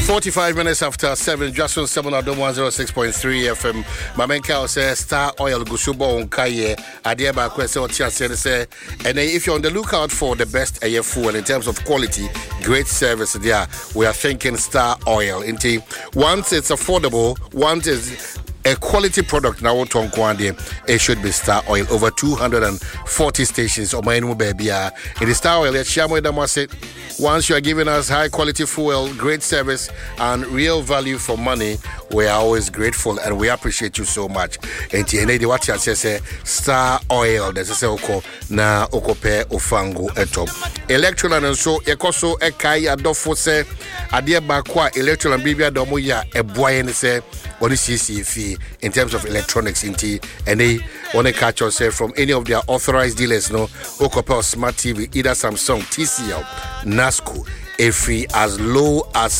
45 minutes after 7, just on 7 at 106.3 FM. My main cow says Star Oil Gusubo on Kaye. Adiaba Kwese Otia say, and if you're on the lookout for the best AF fuel in terms of quality, great service there, we are thinking Star Oil. Once it's affordable, once it's a quality product now it should be Star Oil. Over 240 stations or my baby. It is Star Oil. Once you are giving us high quality fuel, great service, and real value for money, we are always grateful and we appreciate you so much. And what you say Star Oil, there's a soko na okope ofango etop. Electroland and so ekoso ekai adofo se adie bakwa Electroland bibia domo ya eboye ne se oni CCF in terms of electronics inti and they want to catch us from any of their authorized dealers no okope smart TV either Samsung, TCL, NASCO, free as low as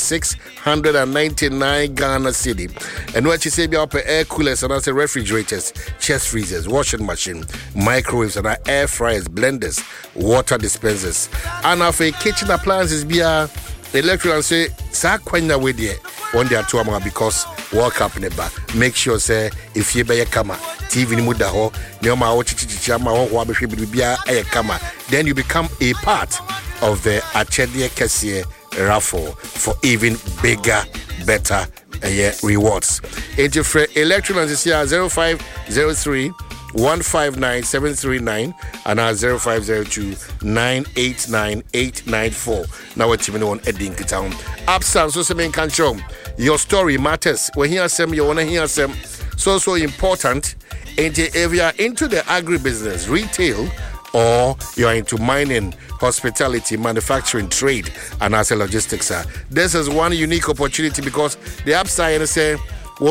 699 Ghana cedi. And what you say about air coolers and also refrigerators, chest freezers, washing machine, microwaves and air fryers, blenders, water dispensers. And of a kitchen appliances be a electrical and say sa kwanya we there one day to ama because World Cup never. Make sure say if you buy a camera TV ni muda ho nyoma wo chichichi ama ho wa behwe bibia e camera, then you become a part of the Achedie Kessie raffle for even bigger, better rewards. Ejifre Electroland is here 0503 159 739 and 0502 989 894. Now what you know on Edin Town. Absence so some can show your story matters. When hear some you wanna hear some so important. And if you are into the agribusiness, retail, or you are into mining, hospitality, manufacturing, trade, and as a logistics, this is one unique opportunity because the upside is say,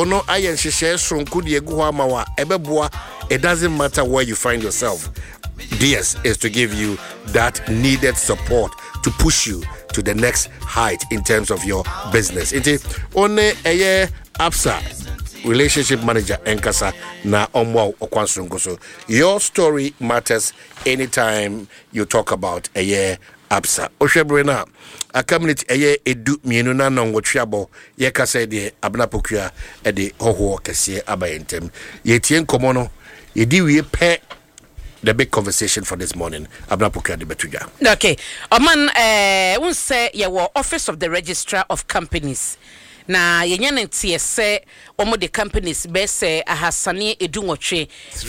it doesn't matter where you find yourself. DS is to give you that needed support to push you to the next height in terms of your business. Only a year upside. Relationship manager Enkasa na omwa okwansungoso. Your story matters anytime you talk about a year absa. Oshebrena a community a year edu mienu na nongotwiabo ye kasa de abnapokua e de hoho kese abayentem. Ye tien komono ye di we pe the big conversation for this morning. Abnapokua de betuja. Okay. Oman won say ye were Office of the Registrar of Companies. Na yenyan ntiese omo the companies bese ahasane edunwotwe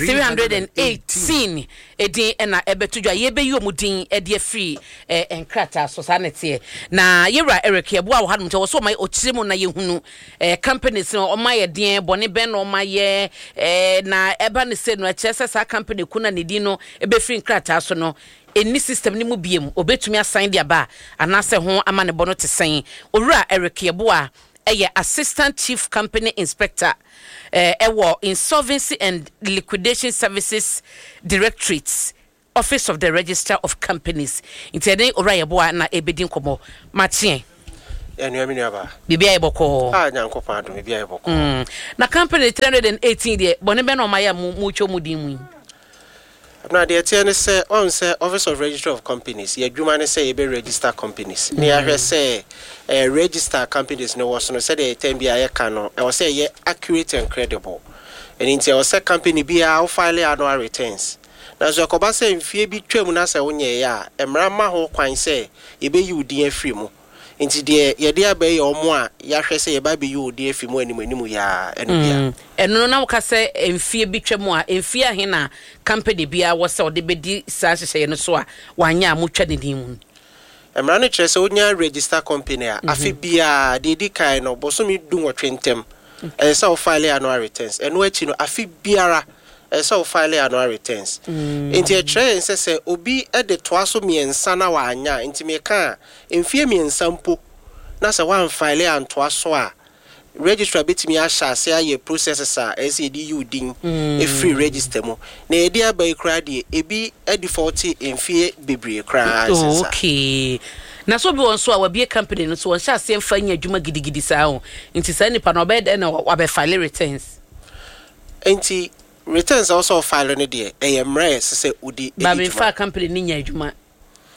318 edin na ebetudwa yebe yi omudin ede free enkrata society na yera Eric Yebo a hadum so my ochiremu na yehunu companies no omaye den bone ben no omaye na eba ne se no achese sa company kuna ne din no ebe free enkrata so no any system ni mu biem obetumi assign dia ba anase ho amane bono te sen owura Eric Yebo a Assistant Chief Company Inspector Insolvency and Liquidation Services Directorates Office of the Registrar of Companies intene Orayeboa na ebedin komo matien enuamini aba bibia eboko nyankopa ado bibia eboko na company 318 de bone be no maya mucho mudin mu na de tiene say on say Office of Registrar of Companies ye dwuma ne say e be register companies ne ya hwe say register companies no was no say the time bia ye ka no e was say ye accurate and credible and into was say company bia file annual returns na so ko ba say mfie bi twam na say wonye ya emra ma ho kwan say e be yi udi afri mu inti de ye de abai omo a ya hwe say e ba be yi udi afri mu animu ya enu bia eno na wo say mfie bi twam a mfie ahe na company bia wo say de be di sa hye no so a wanya amutwa ne din mu emra no kire say onya register company a afi bia de di kai no bosomi du nwotwentem say o file annual returns eno achi no afi biara so file annual returns inti e kire say obi e de toaso miensa na wa anya inti me ka mfie miensa mpo na say wan file antoaso a registrar betimi asha say aye processes a SEDU din e free register mo na e dia ba ikra de ebi e default mfie bebre kra sesa okay na so bi won so a wa be company no so won sha se mfa nya adwuma gidigidi sa ho inti sa nipa no be de na wa be file returns inti returns also file no de e mra say udi ba me fa company ni nya adwuma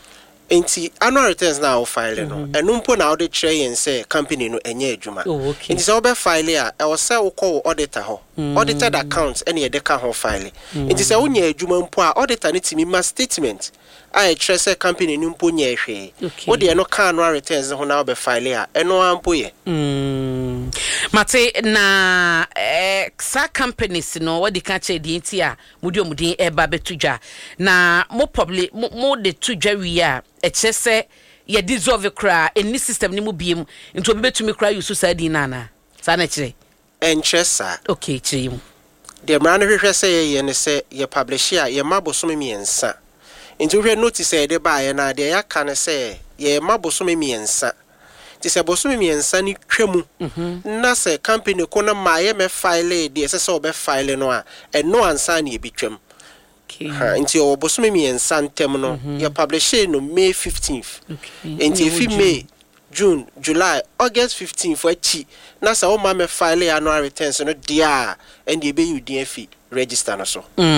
Enti annual returns na o file no enu mpo na audit tray and say company no enye adwuma enti say obe file a e wo say wo call auditor ho audited accounts ene ye de ka ho file enti say wo nya adwuma mpo a auditor ne timi ma statement a tray say company no mpo nya ehwe wo de no ka annual returns ho na obe file a eno ampo ye mate na sa companies no what the catch the enti a mudi omudi eba betudwa na mo probably mo de tudwa wi a echese ye dissolve kra any system ni mu biem into obetumi kra use sadi nana sa na kire enchesa okay kire mu de man hwehwe say ye ne say ye publish a ye mabosom miensa into hwe notice e de ba ye na de ya ka ne say ye mabosom miensa ti se bosom miensa ni twemu na se company ko na ma ye me file de se obe file no a eno ansa na ye bitwem Until your bosom me and San Temno, you publish no May 15th. Until if May, June, July, August 15th for chi. Nasa o mama file annual returns no dia and the you DFE register no so.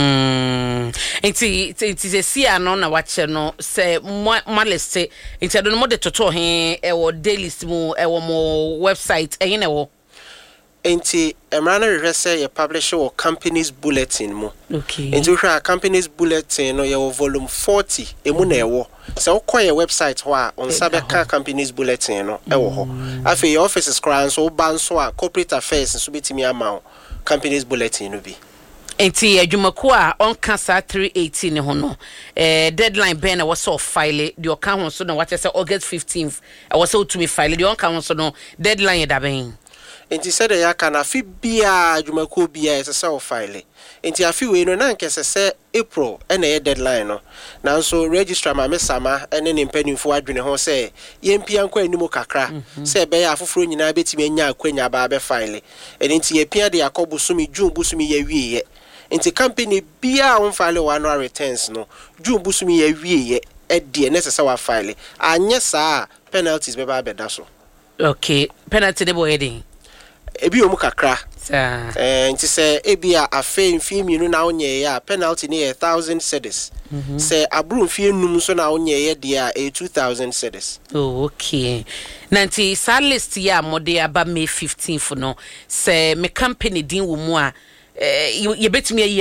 It is a see anon na watch no say maleste into the more the toto he or daily smo mo website e na wo. Enti emrana rehwese ye publish your company's bulletin mu. Okay. Enti hwa company's bulletin no ye volume 40 emu na ewo. Se ukoye website ho a on sabe ka company's bulletin no ewo ho. Afi your office is kran so ban so a corporate affairs so betimi ama company's bulletin no bi. Enti adwumako a on kasa 318 ne ho no deadline ben was so file the account so no what say August 15th I was so to me file the account so no deadline da ben. Enti said ya kana fi bia adwumako bia ese o file enti afi we no na nkese se April ena ye deadline no na so registrar ma mesama ene ne mpanimfo adwene ho se yempia nkwa animu kakra se be ya afoforo nyina betimi anya akwanya ba be file enti ye pia de yakobusumi June busumi ye wiye enti company bia on file one annual returns no June busumi ye wiye e de necessary wa file anye saa penalties be ba beda so. Okay, penalty de boy heading ebi omu kakra nti se ebia afa mfie mienu na onye ya penalty ne 1000 cedis se abru mfie num so na onye ye dia 2000 cedis. Okay, nanti sa list ya mode aba May 15th no se me company din wo mu a ye betimi ayi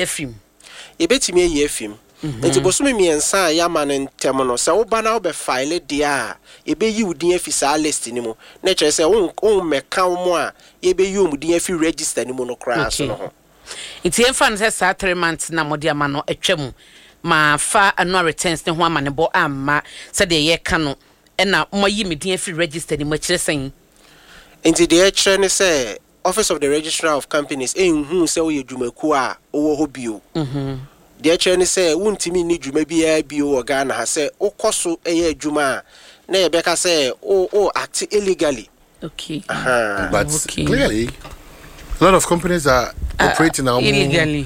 afim enti bosumi miensa ya manen tem no se wo ba na wo be file dia e be yi udin afi sa list ni mu na kire se won meka wo mu a ye be yi omudin afi register ni mu no kra so no ho enti enfan se sa 3 months na mode ama no atwam ma fa annual returns ne ho ama ne bo amma se de ye ka no e na mo yi medin afi register ni mu kire sen enti de kire ne se Office of the Registrar of Companies enhu se wo ye dwumaku a wo ho bio de chene say wuntimi ni dwuma bia bio wo Ghana ha say ukoso eye adwuma na ye beka say o act illegally. Okay. But clearly a lot of companies are operating illegally.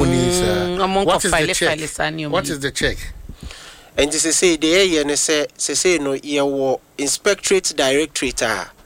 What is the check? What is the check? And this say the ye say no ye wo inspectorate directorate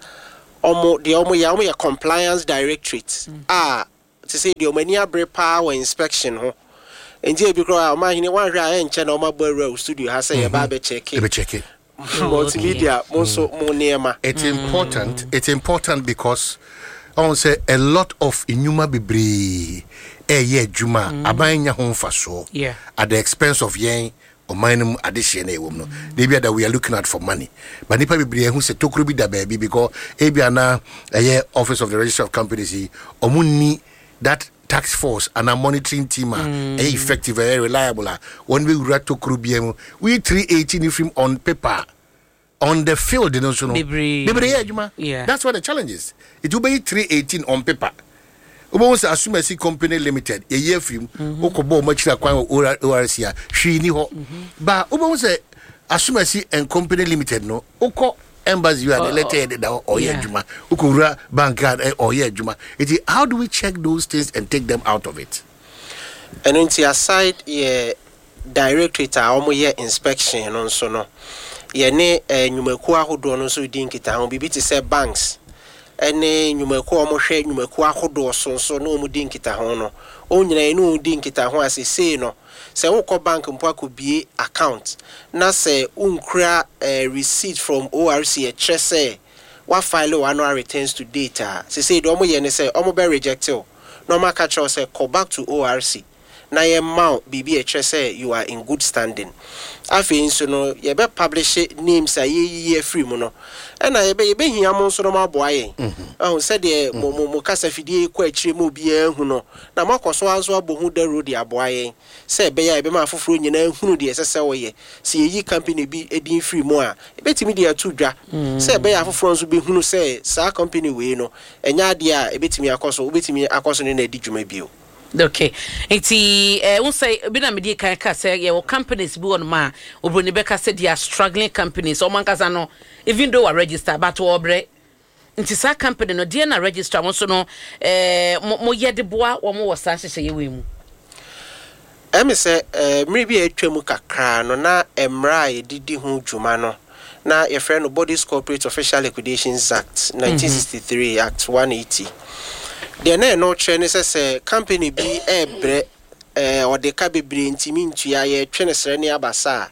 omo compliance directorate to say the omania bre power inspection ho. And je bikro a ma hine wan hwe a enche na o ma gbaru studio ha say ye ba be check it. Multimedia monso mo nema. It's important because I want to say a lot of inuma bebre ye juma abanya ho faso at the expense of yen or minimum addition e wom no. They be that we are looking at for money. But nipa bebre who say tokru bi da baby because e bia na Office of the Registrar of Companies omuni that tax force and a monitoring team effective and reliable when we write to Krubiemu we 318 film on paper on the field that's what the challenge is. It will be 318 on paper. Almost assume as company limited a year film okobo much like ORCA she ni ho but almost assume as and company limited no oko embassy you are the letter or juma ukura bank card or juma. How do we check those things and take them out of it? And on the aside directorate omo ye inspection on so no ye ne nyumaku ahodo no so din kita ho bibi ti say banks ene nyumaku omo hwe nyumaku ahodo sonso na omu di nkita ho no onyina enu di nkita ho asese no se wo bank mpo akobie account na se unkra receipt from ORC e chese wa file annual returns to data se say do omo ye ne se omo be reject o no ma catch us say call back to ORC na ye ma bibi e chese you are in good standing afi nso no ye be publish names aye free mu no na ye be hia mo nso no ma boa ye ahun said de mo kasa fidie ko akire mu bia hu no na makoso anso abohu da road aboa ye say be ya be ma afoforo nyina hunu de sese wo ye se yi company bi edin free mu a ebetimi de atudwa say be ya afoforo nso be hunu say sa company we no enya de a ebetimi akoso obetimi akoso ne na di dwuma bio. Okay. Iti say bina medi kan ka say ye companies bi on ma obroni be ka say they are struggling companies o man kasa no even though we register but obre nti sa company no dey na register won so no mo ye de boa wo mo wosa hye ye we mu emi say mri bi atwam kakra no na emra ye didi hu dwuma no na your friend Bodies Corporate Official Liquidations Act 1963 Act 180 the na no trend say company bi ebre or the ka bebre ntimi ntua ye twene sere ne abasa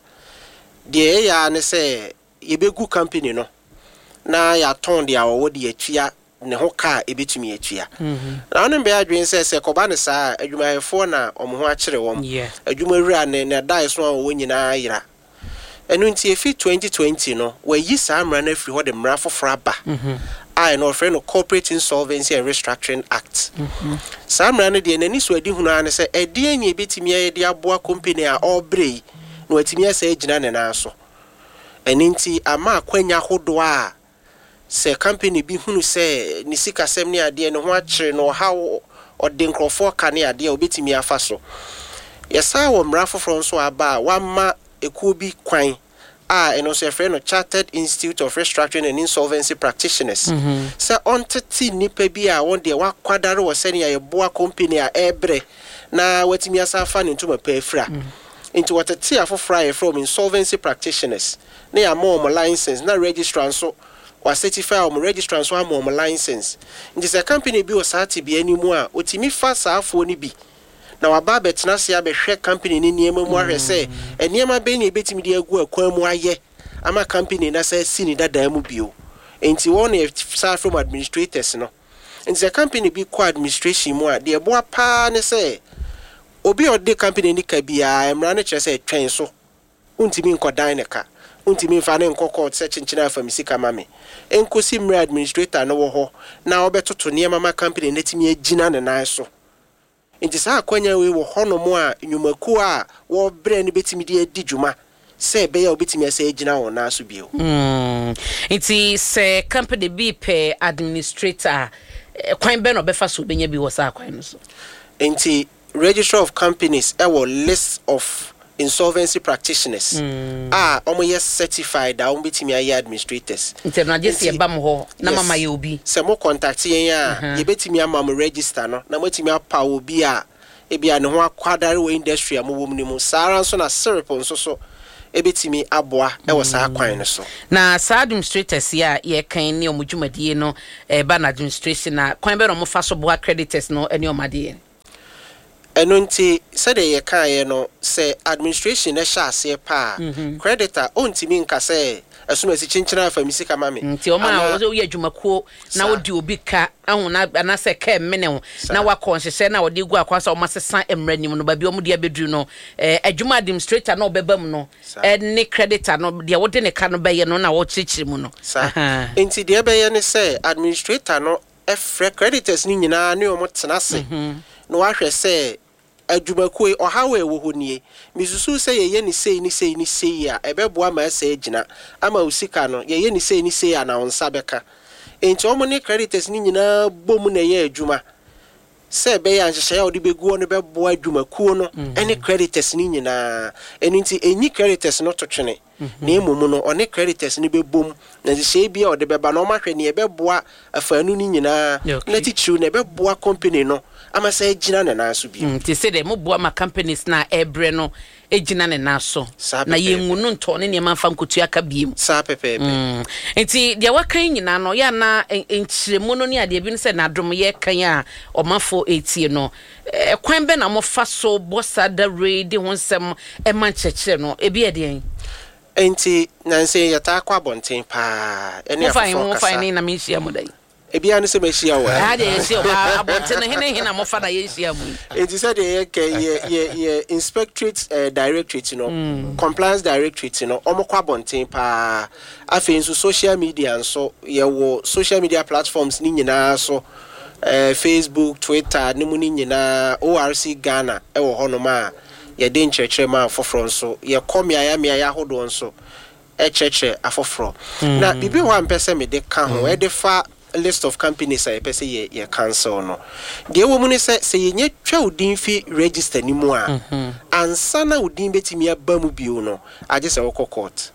de ya ne say ye begu company no na ya ton de awo de atua ne ho ka ebetumi atua na no be adwen say koba ne saa adwumayefo na omo ho akere wom adwumawura ne dai so wo nyina yira enu nti efi 2020 no we yi saa mra na firi ho de mra fofora ba I know friend of Corporate Insolvency and Restructuring Act. Samra no de nani so adi hunu an se ede anya betimi ya de aboa company a obrei no atimi asa agina ne na so. Eninti ama akwanya hodo a se company bi hunu se ni sikasem ne ade ne ho akire no ha o de nkrofo ka ne ade obetimi afa so. Yesa wo mra foforo nso aba wa ma ekuo bi kwan and also a friend of Chartered Institute of Restructuring and Insolvency Practitioners. So on tati nipa bi a won de wa kwadare wo sene ya boa company a ebre na watimi asafa ne ntoma pefra into what tati afofra from insolvency practitioners na ya mo license na registrar so wa certify o registrar so mo license into the company bi o sati bi animu a otimi fa saafo ni bi na waba betena se abehwe company ni niema mu ahwe se eniema be ni betimi de agu akwan mu aye ama company na se sini dada mu bio enti won e sa from administrators no enti the company bi ko administration mu a de ebo apa ne se obi ode company ni ka bia emra ne kire se twen so untimi nkodan ne ka untimi fa ne nkokọ se chinchina fa misika mame enkosi mra administrator no wo ho na obetoto niema ma company netimi agina ne nan so inti sa akwanya we wo hono mo a nyumaku a wo bre ne betimi de adi dwuma se be ya obetimi asa agina won na so bio inti se company bi pe administrator kwan be no be fa so benya bi wo sa kwan no so inti Registrar of Companies list of insolvency practitioners omo yes certified da betimi aye administrators na just ye bam ho na mama ye obi se mo contact yen a ye betimi ama mo register no na betimi apa obi a ebia ne ho akwadare we industry am wo mu sara so na syrup nso so ebetimi aboa wo sa kwan no so na sa administrators ya ye kan ne omudwumadie no ba na administration na kwan be no mo fa so bo accreditors no ene omade enunti said ye kan ye no say administration na sha ase pa creditor ontimi nka say asuma si chinchina fa misika mame nti o ma o ye adwumakuo na odi obi ka ahuna na se ka mene ho na wa konhye na odi gu akwasa o masesa emranim no ba bi o mu de abedru no adwuma administrator na obebam no ne creditor no de wo de ne ka no ba ye no na wo chichiri mu no nti de be ye ne say administrator no creditors ni nyina ne o mo tenase no wa hwe say adwumakuo ohawe wo honie misusu se ye ni sei a ebeboa ma se agina ama usika no ye ni sei a na onsa beka enti omo ne creditors ni nyina bom na ye adwuma se be ya nhye ya odi begu no beboa adwumakuo no ene creditors ni nyina enti enyi creditors no to twene na emu no one creditors ni bebom na se bia o de beba no ma hwe ne beboa afanu ni nyina na tichiru na beboa company no ama say gina na naso bi ti say de mo boa ma companies na ebre no ejina ne naso na yengu no nto ne ma fa nkotu aka biem sa pepepe enti de wakan nyina no ya na enchiremu no ne ade bi no say na dom ye kan a omafo etie no kwan be na mo fa so bossa da ready honsem e man chechire no e bi ede enti nanse yata kwa bonten pa ene afọ mo fine na me hia mo dai ebia no se ma hia wo ha de hia ba abonten hena mo fa da ye hia mu enti say de ye inspectorate directorate no compliance directorate no omokwa bonten pa afi nso social media nso ye wo social media platforms ni nyina so Facebook, Twitter, ni mu ni nyina ORC Ghana e wo hono ma ye de nchechire ma afoforo nso ye komia ya mia ya hodo nso e cheche afoforo na bibi wa mpese me de ka ho e de fa list of companies I pese ye cancel no de wo mu ni se ye nya twa odin fi register ni mu a ansa na odin betimi aba mu bio no age se wo court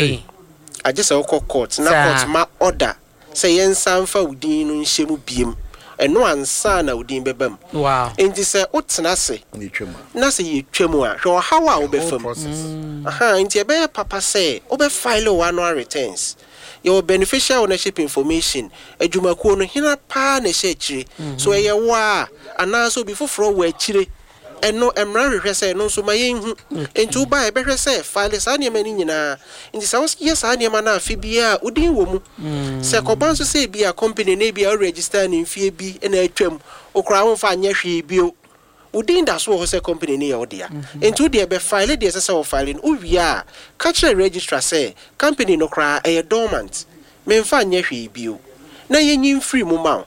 age se wo court na court ma order se ye nsan fa odin no nhye mu biem eno ansa na odin bebam wow enti se otena se na se ye twemu a hwe hawa obefam enti e be papa se obe file annual returns your beneficial ownership information adwumakuo no hina pa na shechire so eye wa anaso bi foforo wa chire eno emra hwehwe se no so mayenhu enti uba e behwe se file sa ne mani nyina enti sa yes sa ne ma na afi bia udin wo mu se koban so se bia company na bia register ni mfie bi na atwam okura ho fa anya hwe bio udin da so ho se company ni yodia enti udi be file de se wo file no uwia ka kire registrar say company no kra e dormant me mfa anya hwe bio na yenyin free mu ma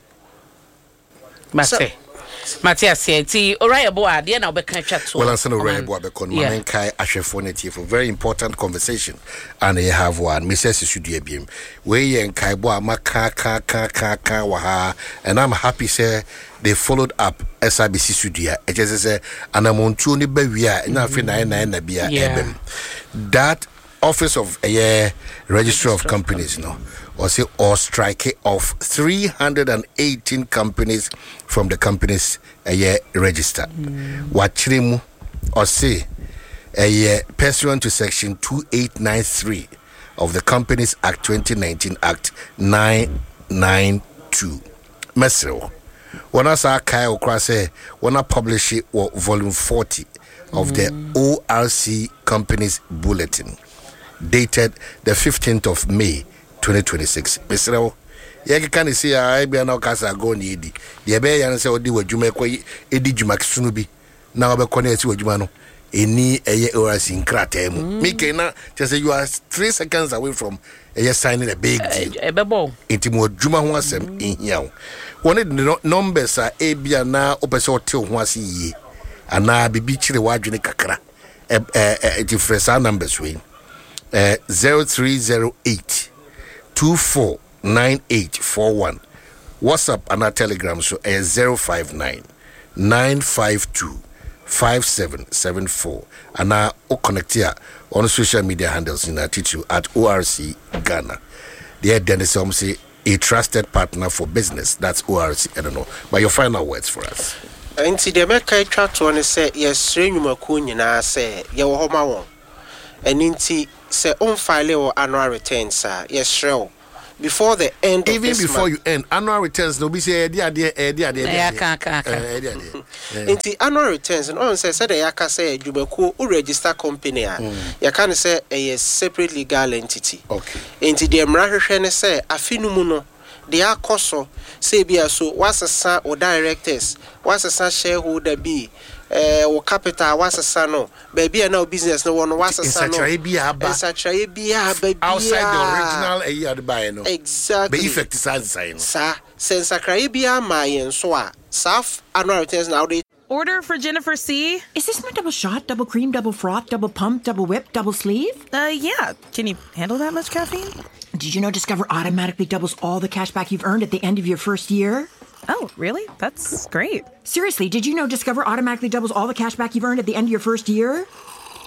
Matthias ti Oriya Boa de na obeka twa to well answer Oriya Boa be kon man kai ahwefo na tie for very important conversation and you have one Mrs. Sudua biem we yen kai Boa maka ka wa ha and I'm happy say they followed up SABC Sudua e just say anamontuo ni ba wi a na afi 99 na bia ebem that office of registrar of companies no or say or strike off 318 companies from the companies register wachirimu or say pursuant to section 2893 of the Companies Act 2019 Act 992 mesro wana sa kai okra say wana publish it volume 40 of the ORC Companies Bulletin dated the 15th of May 2026. Mr. Yaki can see I be an okasa go needy. The Abbey and say, Odi, what you make way, Edi Jumak Sunubi. Now, be connected with Jumano. Any a year or as in Kratem. Mikena, just say you are 3 seconds away from a year signing a big deal. A bebo. Intimo Juma was in here. One of the numbers are Abia now, Opeso till once a year. And now be beachy the wajuni kakra. Different numbers win. 0308 249841. WhatsApp and our Telegram so 059 952 5774 and now connect here on social media handles in attitude at ORC Ghana. The Dennis say a trusted partner for business. That's ORC. I don't know. But your final words for us. Enti de meka twa to ne say yes renwumaku nyina say ye wo homa won. Enti say on file or annual returns yes before the end even of this before month. you end annual returns no be say Enti annual returns and on say the yaka say Jubaku who register company you can say a separate legal entity. Okay. Enti de mrahwehwe ne say afinu mu no de akoso say bia so wasesa or directors wasesa shareholder be o capital wasesa no baby na business no one wasesa no insatrai bia outside the original buy no exactly be effect sign sa sensakrai bia ma yen so a saf annual returns now they order for Jennifer C. Is this my double shot, double cream, double froth, double pump, double whip, double sleeve? Yeah. Can you handle that much caffeine? Did you know Discover automatically doubles all the cash back you've earned at the end of your first year? Oh, really? That's great. Seriously, did you know Discover automatically doubles all the cash back you've earned at the end of your first year?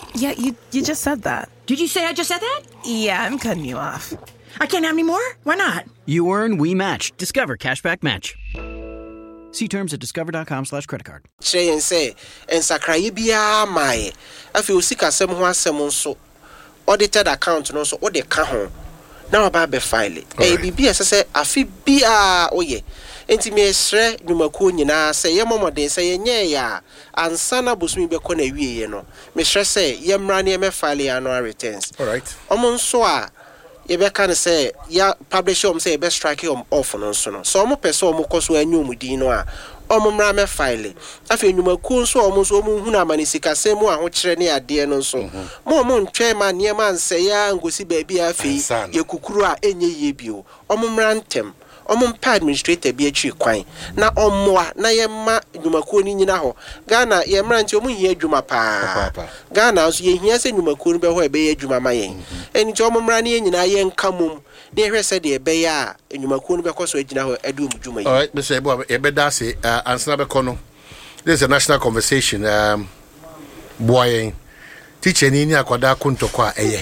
Yeah, you just said that. Did you say I just said that? Yeah, I'm cutting you off. I can't have any more? Why not? You earn, we match. Discover Cashback Match. See terms at discover.com/creditcard. Say and Sakraye bia my. Afi osika sem ho asem nso. Audited account no so ode ka ho. Na oba be file. Bibi say afi bia oye. Enti me sre dwumakuo nyina se ye momoden se ye nye ya ansa na bosumi be kɔ na wieye no. Me sre se ye mra na me file annual returns. All right. Omo nso a ye be kan say ya publisher say be strike off no nso no. So omo pese omo koso anyu omudin no a omo mra me file. Afi dwumakuo nso omo nso omo hu na manisika semu a ho kyere ne ade no nso. Mo ntwe ma ne ma nse ya ngosi ba bia afi ye kukuru a enye ye bio. Omo mra ntem omumpa administrator bi atwi kwan na ommoa na yemma dwumakuo ni nyina ho Ghana yemra nti omu hia dwuma pa Ghana so ye hia se dwumakuo no be ho ebe ye dwuma ma yen eni nti omumra ne nyina ye nkamum na ehwe se de ebe ya dwumakuo no be koso agina ho adum dwuma yi. All right, Mr. Ebo ebe da se answer be kono. This is a national conversation boy teacher ni akwada kuntokwa eye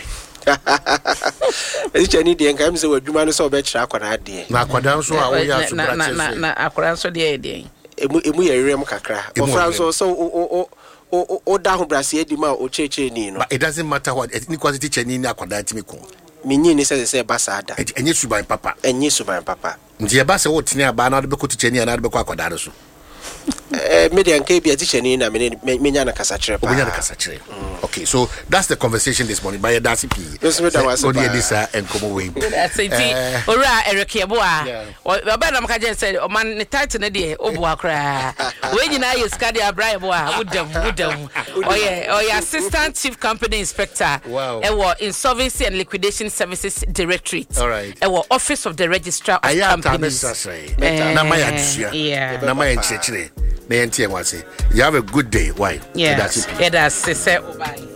Each any day and say wadwuma no so be kira akwara de na akwada nso a wo ya so brache na akwara nso de de emu ye rem kakra o franso so o da ho brase edi ma o cheche ni no. But it doesn't matter what ethnic quality teacher ni akwada ntimi ko minyi ni say basada enye suban papa nti e ba se wo tini aba na de be ko teacher ni na de be ko akwada no so media nke bia teacher ni na menya na kasa kire pa menya na kasa kire. Okay, so that's the conversation this morning by Dasi P. Yes, me that was Odi Edisa and Komo Way. That's it. Ora Eric Yeboa. Oba na maka je say o man ne title na de oboa kra. We nyina ye skadi abrai boa wudam. Oye assistant chief company inspector. Wow. Ewo insolvency and liquidation services directorate. All right. Ewo office of the registrar of companies. Na maya disia. Na maya nchechire. Na yentie nwase. You have a good day. Why? Yes. It does say